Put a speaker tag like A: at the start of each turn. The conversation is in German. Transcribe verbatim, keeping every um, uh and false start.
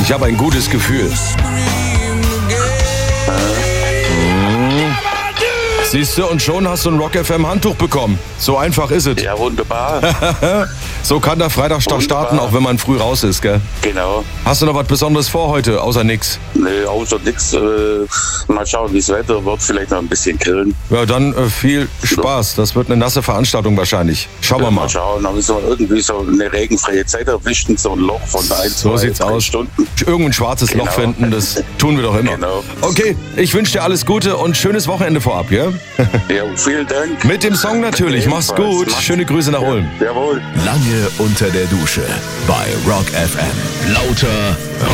A: Ich habe ein gutes Gefühl. Siehst du, und schon hast du ein Rock F M Handtuch bekommen. So einfach ist es.
B: Ja, wunderbar.
A: So kann der Freitagstag starten, auch wenn man früh raus ist, gell?
B: Genau.
A: Hast du noch was Besonderes vor heute, außer nix?
B: Nee, außer nix. Äh, mal schauen, wie das Wetter wird. Vielleicht noch ein bisschen grillen.
A: Ja, dann äh, viel Spaß. Das wird eine nasse Veranstaltung wahrscheinlich. Schauen wir
B: Ja,
A: mal.
B: Mal schauen, dann müssen wir irgendwie so eine regenfreie Zeit erwischen, so ein Loch von ein,
A: So
B: zwei,
A: sieht's
B: drei
A: aus.
B: Stunden.
A: Irgendein schwarzes
B: Genau.
A: Loch finden, das tun wir doch immer.
B: Genau.
A: Okay, ich wünsche dir alles Gute und schönes Wochenende vorab, ja?
B: Ja, vielen Dank.
A: Mit dem Song natürlich. Mach's gut.
B: Mach's.
A: Schöne Grüße nach Ulm.
B: Jawohl.
C: Lange unter der Dusche bei Rock F M. Lauter